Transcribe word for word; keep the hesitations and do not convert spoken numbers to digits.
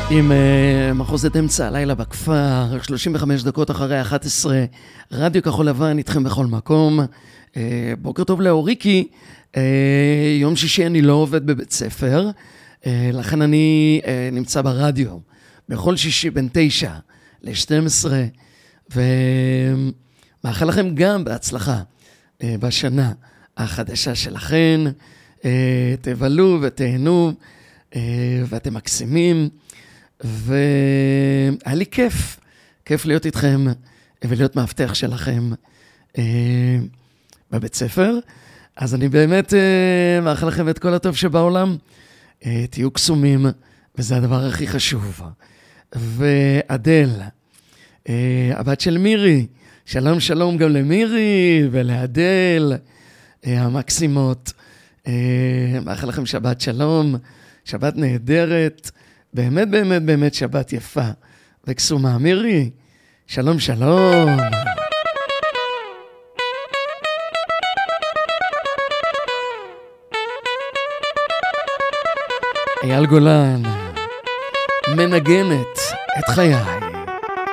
עם uh, מחוזת אמצע הלילה בכפר, שלושים וחמש דקות אחרי אחת עשרה, רדיו כחול לבן איתכם בכל מקום. Uh, בוקר טוב לאוריקי, uh, יום שישי אני לא עובד בבית ספר, uh, לכן אני uh, נמצא ברדיו, בכל שישי בין תשע ל-שתים עשרה, ומאחל לכם גם בהצלחה uh, בשנה החדשה שלכם, uh, תבלו ותהנו, uh, ואתם מקסימים, והיה לי כיף, כיף להיות איתכם ולהיות מאבטח שלכם אה, בבית ספר. אז אני באמת אה, מאחל לכם את כל הטוב שבעולם. אה, תהיו קסומים, וזה הדבר הכי חשוב. ואדל, אה, הבת של מירי, שלום שלום גם למירי ולאדל, אה, המקסימות. אה, מאחל לכם שבת שלום, שבת נהדרת, באמת, באמת, באמת שבת יפה וקסומה. מירי, שלום, שלום. אייל גולן, מנגנת את חיי.